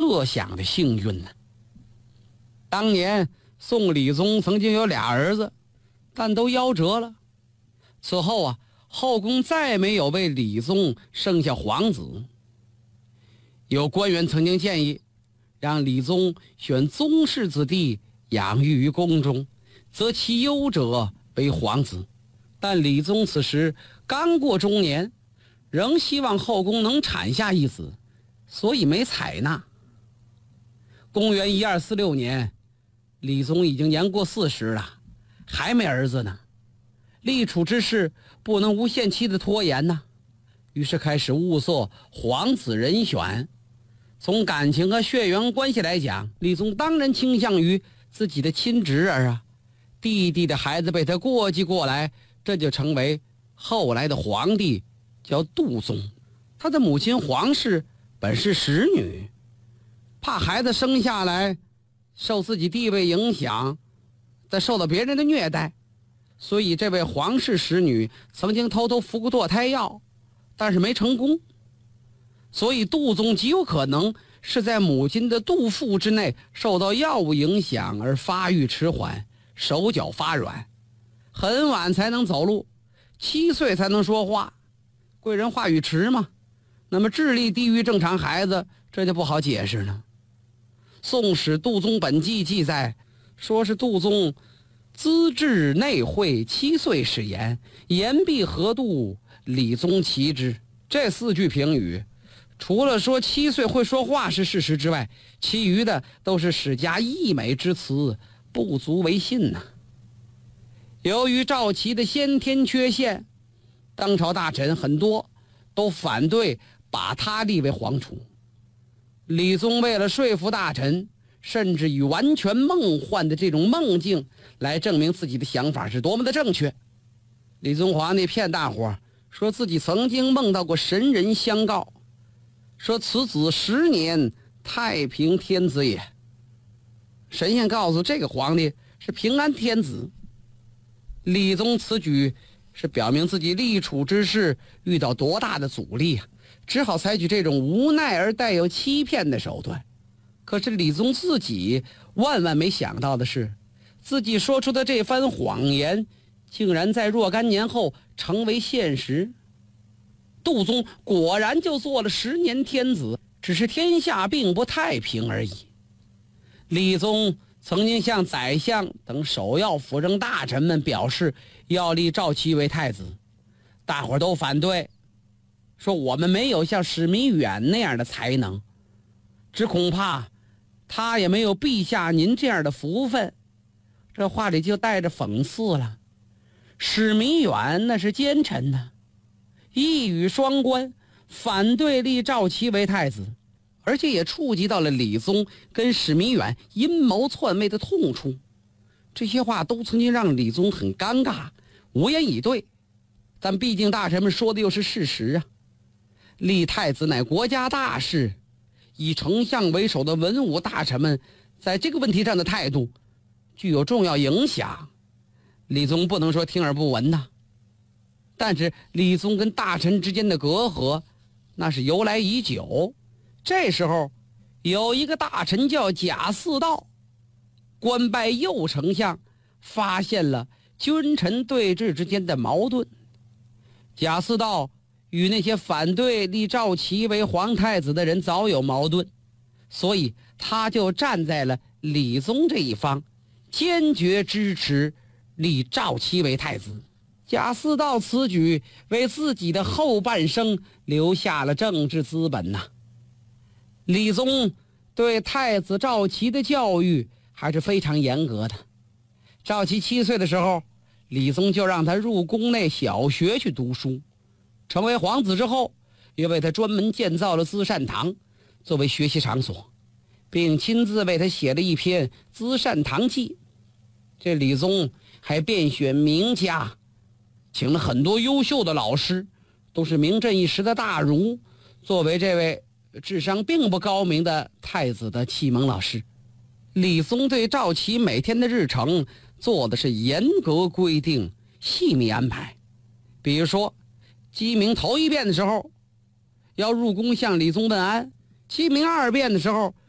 设想的幸运呢。当年宋理宗曾经有俩儿子，但都夭折了。此后啊，后宫再没有为理宗生下皇子。有官员曾经建议，让理宗选宗室子弟养育于宫中，择其优者为皇子。但理宗此时刚过中年，仍希望后宫能产下一子，所以没采纳。公元1246年，理宗已经年过40了，还没儿子呢。立储之事不能无限期的拖延呢，于是开始物色皇子人选。从感情和血缘关系来讲，理宗当然倾向于自己的亲侄儿啊，弟弟的孩子被他过继过来，这就成为后来的皇帝，叫杜宗。他的母亲皇氏本是使女，怕孩子生下来受自己地位影响，再受到别人的虐待，所以这位皇氏使女曾经偷偷服过堕胎药，但是没成功。所以杜宗极有可能是在母亲的肚腹之内受到药物影响而发育迟缓，手脚发软，很晚才能走路，7岁才能说话。贵人话语迟嘛，那么智力低于正常孩子，这就不好解释了。宋史杜宗本纪记载，说是杜宗资治内会7岁始言，言必合度，理宗其之。这4句评语，除了说7岁会说话是事实之外，其余的都是史家溢美之词，不足为信呐。由于赵齐的先天缺陷，当朝大臣很多都反对把他立为皇储。理宗为了说服大臣，甚至以完全梦幻的这种梦境来证明自己的想法是多么的正确。理宗皇帝骗大伙说自己曾经梦到过神人相告，说此子10年太平天子也。神仙告诉这个皇帝是平安天子。理宗此举是表明自己立储之事遇到多大的阻力啊，只好采取这种无奈而带有欺骗的手段。可是理宗自己万万没想到的是，自己说出的这番谎言竟然在若干年后成为现实。杜宗果然就做了10年天子，只是天下并不太平而已。理宗曾经向宰相等首要辅政大臣们表示要立赵齐为太子，大伙都反对，说我们没有像史弥远那样的才能，只恐怕他也没有陛下您这样的福分。这话里就带着讽刺了。史弥远那是奸臣呢，一语双关，反对立赵齐为太子，而且也触及到了理宗跟史弥远阴谋篡位的痛处。这些话都曾经让理宗很尴尬，无言以对。但毕竟大臣们说的又是事实啊，立太子乃国家大事，以丞相为首的文武大臣们在这个问题上的态度具有重要影响，理宗不能说听而不闻呐。但是理宗跟大臣之间的隔阂那是由来已久。这时候有一个大臣叫贾似道，官拜右丞相，发现了君臣对峙之间的矛盾。贾似道与那些反对立赵齐为皇太子的人早有矛盾，所以他就站在了理宗这一方，坚决支持立赵齐为太子。贾似道此举为自己的后半生留下了政治资本呐。理宗对太子赵齐的教育还是非常严格的。赵齐7岁的时候，理宗就让他入宫内小学去读书。成为皇子之后，又为他专门建造了资善堂作为学习场所，并亲自为他写了一篇《资善堂记》。这理宗还遍选名家，请了很多优秀的老师，都是名震一时的大儒，作为这位智商并不高明的太子的启蒙老师。理宗对赵齐每天的日程做的是严格规定，细密安排。比如说鸡鸣头一遍的时候要入宫向理宗问安，鸡鸣2遍的时候